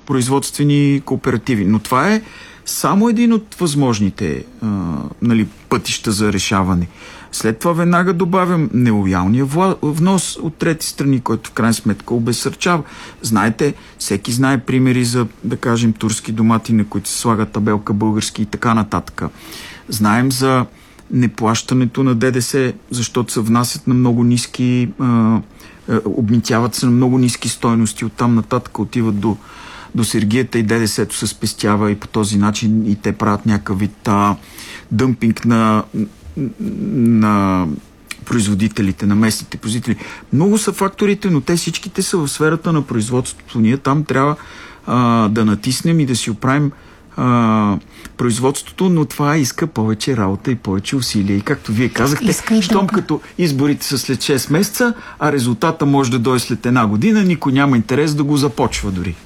производствени кооперативи. Но това е само един от възможните пътища за решаване. След това веднага добавям нелоялния внос от трети страни, който в крайна сметка обезсърчава. Знаете, всеки знае примери за, да кажем, турски домати, на които се слага табелка български и така нататък. Знаем за неплащането на ДДС, защото се внасят на много ниски, обмитяват се на много ниски стойности, оттам нататък отиват до сергията и ДДС-то се спестява и по този начин и те правят някакъв вид дъмпинг на производителите, на местните производители. Много са факторите, но те всичките са в сферата на производството. Ние там трябва да натиснем и да си оправим производството, но това иска повече работа и повече усилия. И както вие казахте, щом като изборите са след 6 месеца, а резултата може да дойде след една година, никой няма интерес да го започва дори.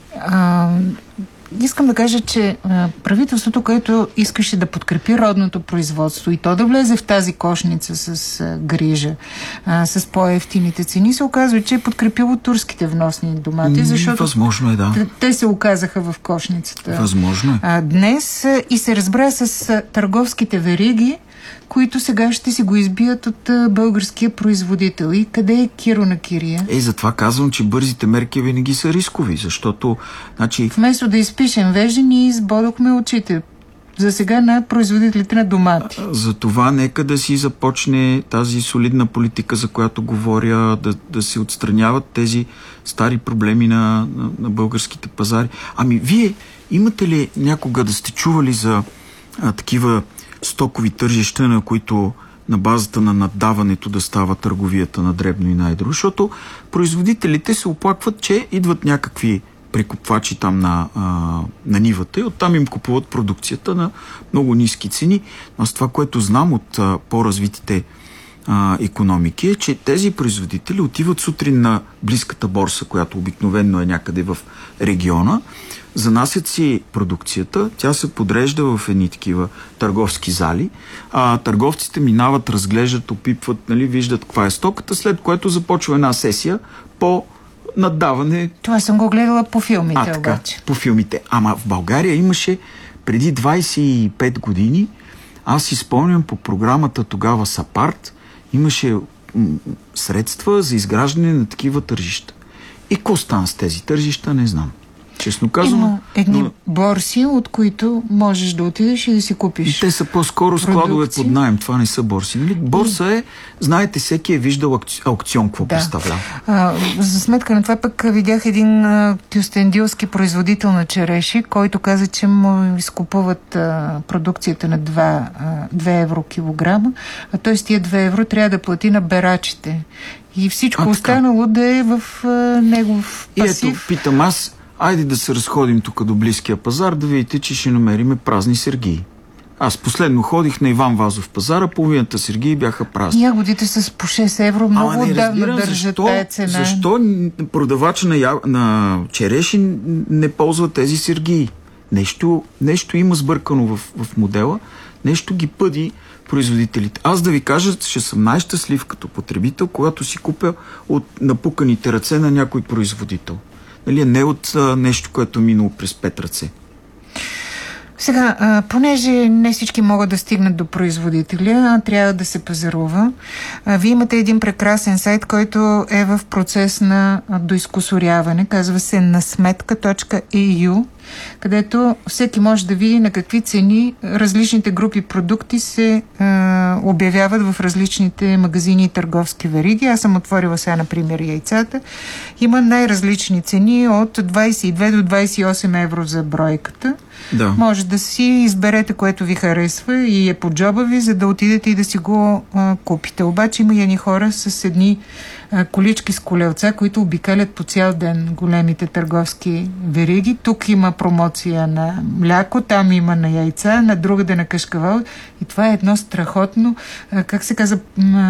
Искам да кажа, че правителството, което искаше да подкрепи родното производство и то да влезе в тази кошница с грижа, с по-евтините цени, се оказва, че е подкрепило турските вносни домати, защото възможно е, да. Те се оказаха в кошницата. Възможно е. Днес и се разбра с търговските вериги, които сега ще си го избият от българския производител. И къде е Киро на Кирия? Затова казвам, че бързите мерки винаги са рискови, защото вместо да изпишем вежи, ние избодохме очите за сега на производителите на домати. За това нека да си започне тази солидна политика, за която говоря, да се отстраняват тези стари проблеми на българските пазари. Вие имате ли някога да сте чували за такива стокови тържища, на които на базата на наддаването да става търговията на дребно и на едро? Защото производителите се оплакват, че идват някакви прекупвачи там на нивата и оттам им купуват продукцията на много ниски цени. Но с това, което знам от по-развитите икономики, е, че тези производители отиват сутрин на близката борса, която обикновено е някъде в региона, занасят си продукцията, тя се подрежда в едни такива търговски зали, търговците минават, разглеждат, опипват, виждат каква е стоката, след което започва една сесия по наддаване. Това съм го гледала по филмите обаче. По филмите. В България имаше преди 25 години, аз си спомням по програмата тогава САПАРТ, имаше средства за изграждане на такива тържища. И какво стана с тези тържища, не знам. Честно казвам. Има едни борси, от които можеш да отидеш и да си купиш. Те са по-скоро складове под наем. Това не са борси. Борса е, знаете, всеки е виждал аукцион, какво представлява. За сметка на това пък видях един кюстендилски производител на череши, който каза, че му изкупуват продукцията на 2 евро килограма, а т.е. тия 2 евро трябва да плати на берачите. И всичко останало да е в негов пасив. И ето, питам аз, айде да се разходим тук до близкия пазар, да видите, че ще намериме празни сергии. Аз последно ходих на Иван Вазов пазара, половината сергии бяха празни. Ягодите с по 6 евро много отдавна държат тая цена. Защо продавача на череши не ползва тези сергии? Нещо има сбъркано в модела, нещо ги пъди производителите. Аз да ви кажа, ще съм най-щастлив като потребител, когато си купя от напуканите ръце на някой производител. Не от нещо, което е минало през 5 ръце. Сега, понеже не всички могат да стигнат до производителя, трябва да се пазарува. Вие имате един прекрасен сайт, който е в процес на доизкусоряване. Казва се насметка.eu, където всеки може да види на какви цени различните групи продукти се обявяват в различните магазини и търговски вериги. Аз съм отворила сега, например, яйцата. Има най-различни цени от 22 до 28 евро за бройката. Да. Може да си изберете, което ви харесва и е по джоба ви, за да отидете и да си го купите. Обаче има и едни хора с едни колички с колелца, които обикалят по цял ден големите търговски вериги. Тук има промоция на мляко, там има на яйца, на другаде на кашкавал. И това е едно страхотно, как се казва,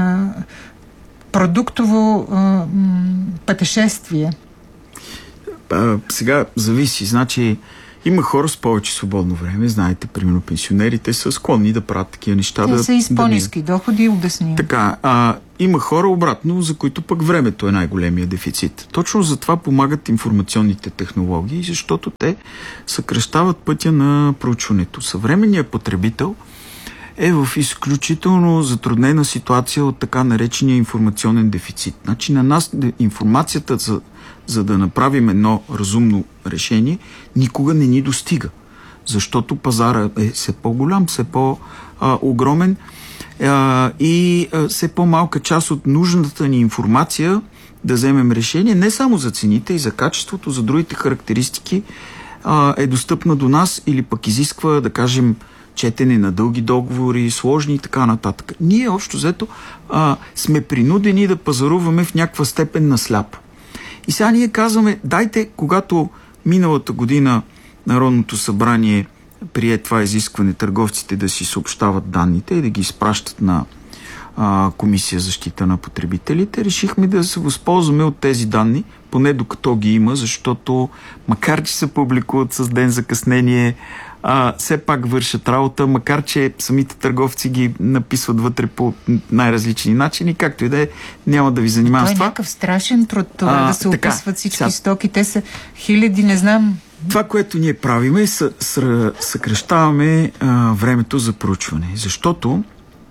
продуктово пътешествие. Сега зависи. Значи Има хора с повече свободно време, знаете, примерно пенсионерите са склонни да правят такива неща. Те са и с по-ниски доходи, обясним. Така, има хора обратно, за които пък времето е най-големия дефицит. Точно за това помагат информационните технологии, защото те съкращават пътя на проучването. Съвременният потребител е в изключително затруднена ситуация от така наречения информационен дефицит. Значи на нас информацията за да направим едно разумно решение, никога не ни достига. Защото пазара е все по-голям, все по-огромен и все по-малка част от нужната ни информация да вземем решение, не само за цените и за качеството, за другите характеристики е достъпна до нас или пък изисква, да кажем, четене на дълги договори, сложни и така нататък. Ние общо взето сме принудени да пазаруваме в някаква степен на сляпо. И сега ние казваме, дайте, когато миналата година Народното събрание прие това изискване търговците да си съобщават данните и да ги изпращат на Комисия за защита на потребителите, решихме да се възползваме от тези данни, поне докато ги има, защото макар че се публикуват с ден закъснение, все пак вършат работа, макар че самите търговци ги написват вътре по най-различни начини, както и да е, няма да ви занимавам с това. Това е някакъв страшен труд, това да се описват всички стоки. Те са хиляди, не знам. Това, което ние правиме, съкращаваме времето за проучване, защото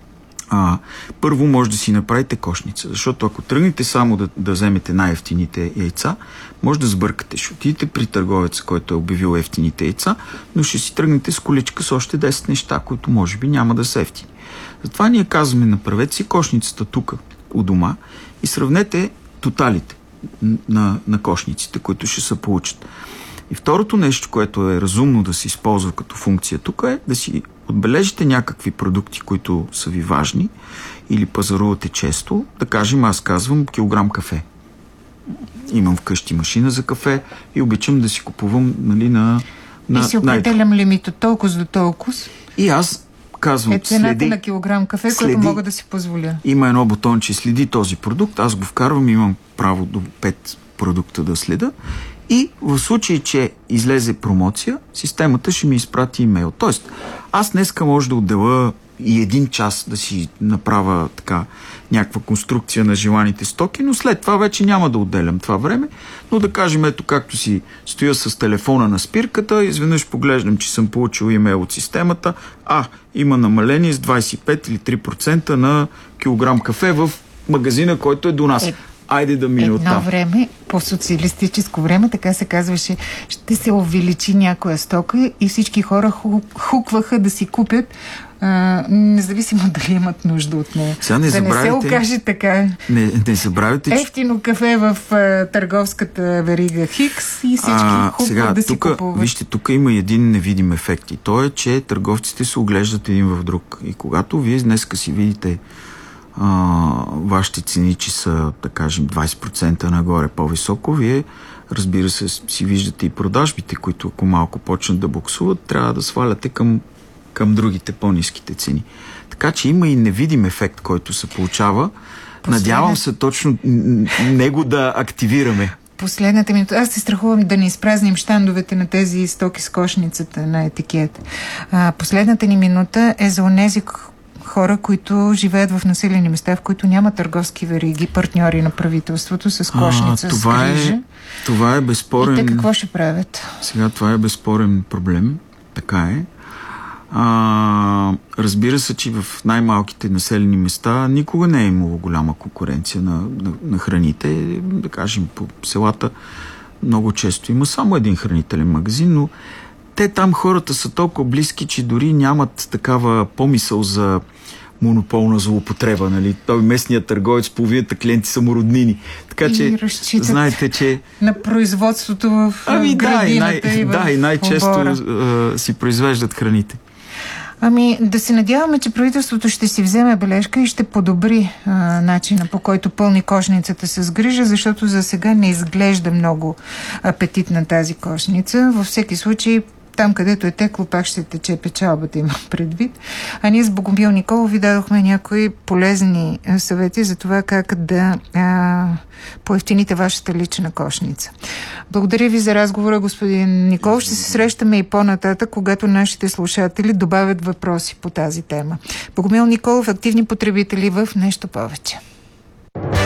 първо може да си направите кошница, защото ако тръгнете само да вземете най-евтините яйца, може да сбъркате. Ще отидете при търговеца, който е обявил евтините яйца, но ще си тръгнете с количка с още 10 неща, които може би няма да са евтини. Затова ние казваме, направете си кошницата тук у дома и сравнете тоталите на кошниците, които ще се получат. И второто нещо, което е разумно да се използва като функция тук, е да си отбележите някакви продукти, които са ви важни или пазарувате често. Да кажем, аз казвам килограм кафе. Имам вкъщи машина за кафе и обичам да си купувам, нали, и си определям лимит от толкова до толкова. И аз казвам, цената на килограм кафе, което мога да си позволя. Има едно бутонче, следи този продукт, аз го вкарвам, имам право до 5 продукта да следа. И в случай, че излезе промоция, системата ще ми изпрати имейл. Тоест, аз днеска може да отделя и 1 час да си направя така някаква конструкция на желаните стоки, но след това вече няма да отделям това време. Но да кажем, ето както си стоя с телефона на спирката, изведнъж поглеждам, че съм получил имейл от системата, има намаление с 25 или 3% на килограм кафе в магазина, който е до нас. Айде да мине оттам. Едно време, по социалистическо време, така се казваше, ще се увеличи някоя стока и всички хора хукваха да си купят, независимо дали имат нужда от нея. Не се окаже така. Не забравяйте, ефтино кафе в търговската верига Хикс и всички хукват да си купуват. Вижте, тук има един невидим ефект и то е, че търговците се оглеждат един в друг. И когато вие днеска си видите вашите цени, че са, да кажем, 20% нагоре по-високо, вие, разбира се, си виждате и продажбите, които ако малко почнат да буксуват, трябва да сваляте към другите по-ниските цени. Така че има и невидим ефект, който се получава. Надявам се точно него да активираме. Последната минута. Аз се страхувам да не изпразним щандовете на тези стоки с кошницата на етикета. Последната ни минута е за онези хора, които живеят в населени места, в които няма търговски вериги, партньори на правителството с кошница, с грижа. Това е безспорен... И те какво ще правят? Сега това е безспорен проблем. Така е. Разбира се, че в най-малките населени места никога не е имало голяма конкуренция на храните. Да кажем, по селата много често има само един хранителен магазин, но те там хората са толкова близки, че дори нямат такава помисъл за монополна злоупотреба, нали? Той местният търговец, половината клиенти са му роднини. Така че, знаете, че... на производството в градината и най-често си произвеждат храните. Да се надяваме, че правителството ще си вземе бележка и ще подобри начина, по който пълни кошницата с грижа, защото за сега не изглежда много апетитна тази кошница. Във всеки случай там, където е текло, пак ще тече печалбата, има предвид. А ние с Богомил Николов ви дадохме някои полезни съвети за това как да поевтините вашата лична кошница. Благодаря ви за разговора, господин Николов. Ще се срещаме и по-нататък, когато нашите слушатели добавят въпроси по тази тема. Богомил Николов, активни потребители в Нещо повече.